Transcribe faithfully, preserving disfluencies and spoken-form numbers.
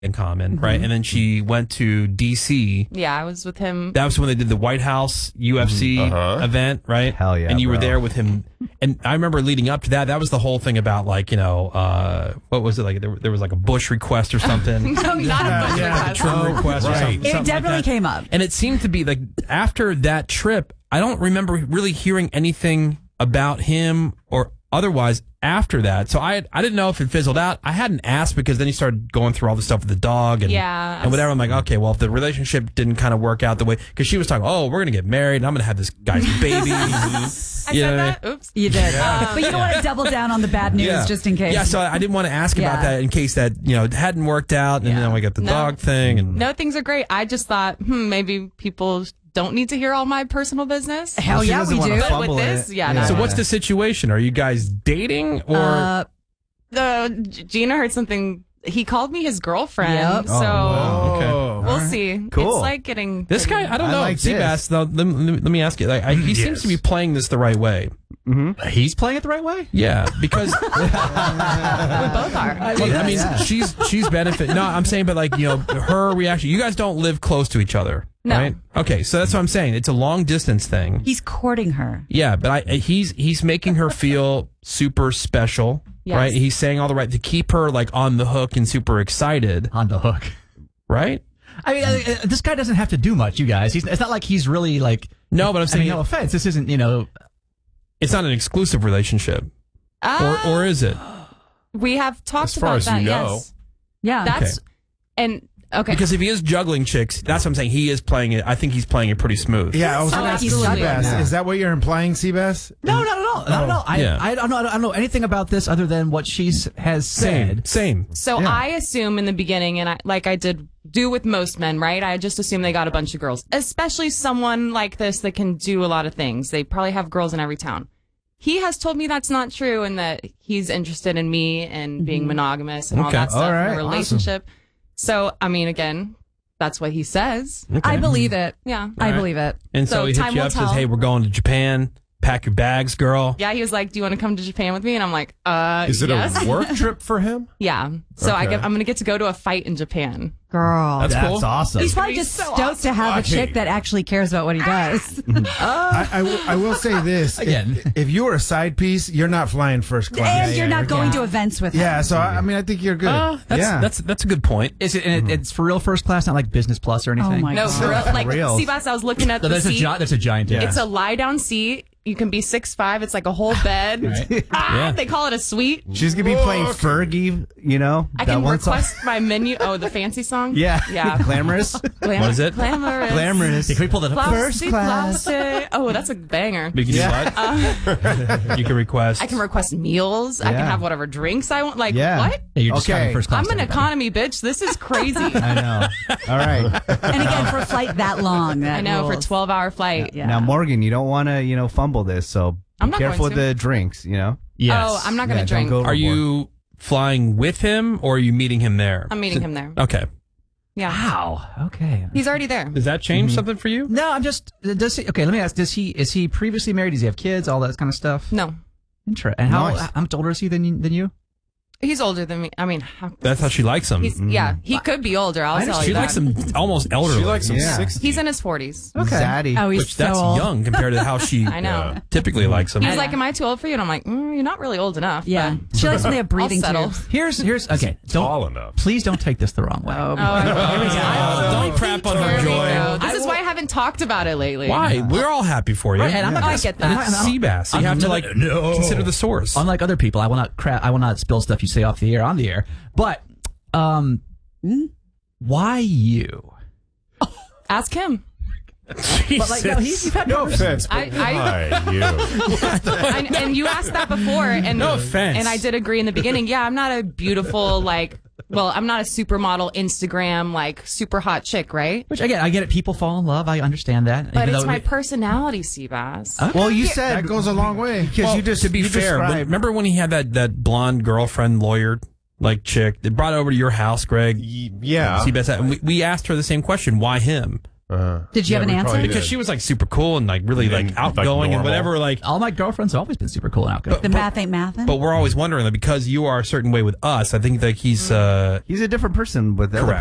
in common, Mm-hmm. right? And then she went to D C. Yeah, I was with him. That was when they did the White House U F C Uh-huh. event, right? Hell yeah, And you were bro. there with him. And I remember leading up to that, that was the whole thing about like, you know, uh, what was it like? There, there was like a Bush request or something. No, not a Bush Yeah, request. Trump request or right. something. It something definitely like that. came up. And it seemed to be like after that trip, I don't remember really hearing anything about him or otherwise after that. So I I didn't know if it fizzled out. I hadn't asked because then he started going through all the stuff with the dog and, Yeah. and whatever. I'm like, okay, well, if the relationship didn't kind of work out the way, because she was talking, oh, we're going to get married and I'm going to have this guy's baby. I You know said what I that. Oops. You did. But you don't want to double down on the bad news just in case. Yeah, so I didn't want to ask about Yeah. that in case that, you know, it hadn't worked out and Yeah. then we got the No. dog thing. And No, things are great. I just thought, hmm, maybe people don't need to hear all my personal business. Hell Well, she yeah, doesn't we wanna do. But fumble with this, it. yeah. Yeah. no. So what's the situation? Are you guys dating or? Uh, the Gina heard something. He called me his girlfriend. Yep. So Oh, okay. Oh. we'll see. Cool. It's like getting This pretty- guy, I don't I know. like this. Seabass, though, let, me- let me ask you. Like, I, he seems Yes. to be playing this the right way. He's playing it the right way? Yeah, because we both are. well, I mean, she's she's benefit. No, I'm saying, but like you know, her reaction. You guys don't live close to each other, No. right? Okay, so that's what I'm saying. It's a long distance thing. he's courting her. Yeah, but I he's he's making her feel super special, Yes. right? He's saying all the right to keep her like on the hook and super excited, On the hook. right? I mean, uh, uh, this guy doesn't have to do much, you guys. He's, it's not like he's really like. No, but I'm I saying mean, no offense. This isn't, you know. it's not an exclusive relationship, Ah, or or is it? we have talked As far about as that. you know. Yes, Yeah. that's and okay. Because if he is juggling chicks, that's what I'm saying. He is playing it. I think he's playing it pretty smooth. Yeah, I was Oh, going to ask you, absolutely. Seabass. Yeah. Is that what you're implying, Seabass? No, not at all. Not at all. I, Yeah. I, don't know, I don't know anything about this other than what she has Same, said. same. So Yeah. I assume in the beginning, and I, like I did do with most men, right? I just assume they got a bunch of girls, especially someone like this that can do a lot of things. They probably have girls in every town. He has told me that's not true and that he's interested in me and being monogamous and all Okay. that stuff All in right. a relationship. So, I mean, again, that's what he says. I believe it. Yeah. I Alright. believe it. And so, So he hits time you will up, says, tell. "Hey, we're going to Japan. Pack your bags, girl." Yeah, he was like, "Do you want to come to Japan with me?" And I'm like, "Uh, Is it yes." a work trip for him? Yeah. So I Okay. get, I'm going to get to go to a fight in Japan. Girl. That's That's cool. awesome. He's probably He's just so stoked to have a chick that actually cares about what he does. I, I, will- I will say this. Again. If, if you were a side piece, you're not flying first class. and you're not going to events with him. Yeah, so I, I mean, I think you're good. Uh, that's, yeah. that's that's a good point. Is it? And it it's for real first class, not like business plus or anything. Oh my No, God. for real, like, real. Seabass, I was looking at No, the there's a seat. giant. There's a giant. Yeah. It's a lie down seat. You can be six five. It's like a whole bed. Ah, Yeah. They call it a suite. She's gonna be playing Fergie. You know. I that can one song. request my menu. Oh, the fancy song? Yeah. Yeah. Glamorous. Glam- What is it? Glamorous. Glamorous. Hey, can we pull that up? Classy, classy. Oh, that's a banger. But you can do what? You can request. I can request meals. I can Yeah. have whatever drinks I want. Like, Yeah. what? Yeah, you're just Okay. driving first class. I'm an everybody. economy bitch. This is crazy. I know. All right. And again, for a flight that long, that I know, for a rules. twelve hour flight. Yeah. Now, Morgan, you don't want to, you know, fumble this, so I'm be not careful going with to. the drinks, you know? Yes. Oh, I'm not going Yeah, to don't drink. go Are overboard. you flying with him or are you meeting him there? I'm meeting him there. Okay. Yeah. Wow. Okay. He's already there. Does that change something for you? No, I'm just. Does he? Okay, let me ask. Does he? Is he previously married? Does he have kids? All that kind of stuff. No. Interesting. And how? Nice. How much older is he than you? Than you? He's older than me. I mean, how, That's how she likes him. he's, yeah, he could be older. I'll tell She you that. likes him almost elderly. She likes him Yeah. sixty. He's in his forties. Okay. Zaddy. Oh, he's which so that's old. young compared to how she I know. typically likes him. He's like, "Am I too old for you?" And I'm like, mm, "You're not really old enough." Yeah. but She likes when they have breathing I'll settle. tubes. Here's here's okay. Don't Tall enough. please don't take this the wrong way. Oh, Oh, here we go. Oh, don't crap on Here her we joy. go. This is why I haven't talked about it lately. Why? We're all happy for you. Right, and I'm not Oh, I gonna- get that. I'm It's not- I'm- Seabass. You I'm have to not- like no. consider the source. Unlike other people, I will not cra- I will not spill stuff you say off the air on the air. But um, why you? Ask him. But like, no, he's, you've had No conversations. offense, but I- I- why you? I, and you asked that before, and No offense. And I did agree in the beginning. Yeah, I'm not a beautiful like. Well, I'm not a supermodel Instagram like super hot chick, right? Which again, I get it. People fall in love. I understand that. But Even it's though my we- personality, Seabass. Well, you said That goes a long way. because Well, you just to be you fair, when- described- remember when he had that, that blonde girlfriend lawyer like chick that brought it over to your house, Greg? Y- Yeah. Seabass, and we, we asked her the same question: why him? Uh, Did you yeah, have an we probably answer? because did. she was like super cool and like really like And, like, outgoing and normal. whatever. Like, All my girlfriends have always been super cool and outgoing. The math ain't mathin'? but we're always wondering like because you are a certain way with us. I think like he's uh He's a different person with other correct.